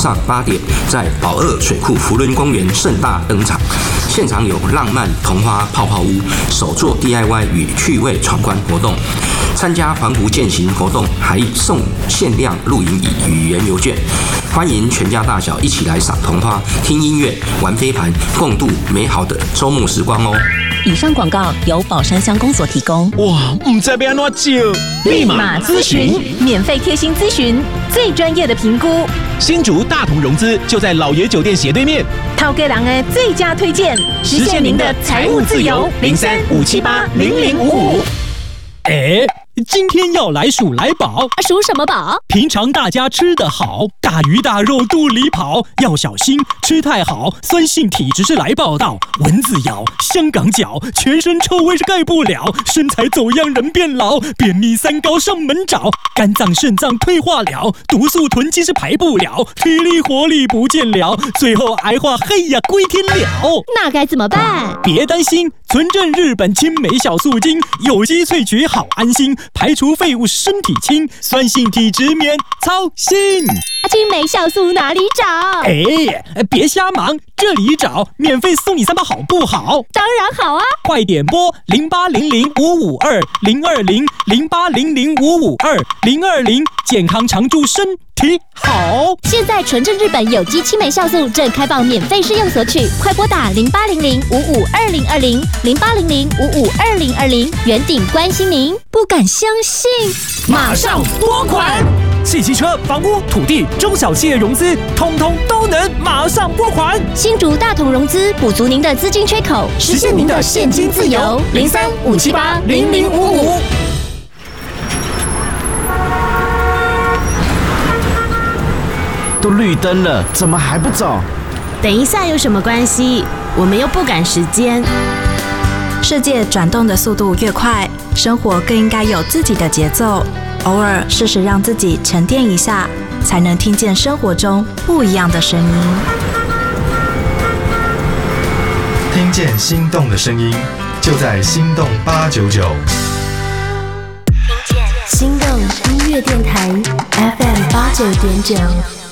上8点在宝二水库福伦公园盛大登场，现场有浪漫童话泡泡屋、手作 DIY 与趣味闯关活动。参加环湖健行活动还送限量露营椅与原油券，欢迎全家大小一起来赏桐花、听音乐、玩飞盘，共度美好的周末时光哦。 以上广告由宝山乡公所提供。 哇，不知道要怎么借？ 立马咨询，免费贴心咨询，最专业的评估。 新竹大同融资就在老爷酒店斜对面。 陶哥人的最佳推荐，实现您的财务自由。03-578-0055。 今天要来数来宝， 数什么宝？ 平常大家吃得好，大鱼大肉肚里跑，要小心吃太好，酸性体质是来报道。蚊子咬，香港脚，全身臭味是盖不了，身材走样人变老，便秘三高上门找，肝脏肾脏退化了，毒素囤积是排不了，体力活力不见了，最后癌化嘿呀归天了。 那该怎么办？ 别担心，纯正日本青梅酵素精，有机萃取好安心，排除废物身体轻，酸性体质免操心。 青梅酵素哪里找？ 别瞎忙，这里找，免费送你3包好不好？ 当然好啊！ 快点拨0800-552-0200-0800-552-020，健康常驻身体好。 现在纯正日本有机青梅酵素正开放免费试用索取，快拨打0800-552020，0800-552020，原鼎关心您。不敢相信， 马上拨款！汽机车、房屋、土地、中小企业融资，通通都能马上拨款。 新竹大同融资补足您的资金缺口， 实现您的现金自由。03-578-0055。 都绿灯了，怎么还不走？ 等一下有什么关系？我们又不赶时间。 世界转动的速度越快，生活更应该有自己的节奏。偶尔适时让自己沉淀一下，才能听见生活中不一样的声音。 听见心动的声音，就在心动899。听见心动音乐电台 FM 89.9。